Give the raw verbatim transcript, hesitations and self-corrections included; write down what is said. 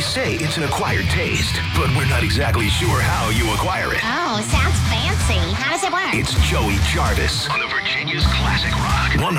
say it's an acquired taste, but we're not exactly sure how you acquire it. Oh, sounds fancy. How does it work? It's Joey Jarvis on the Virginia's Classic Rock.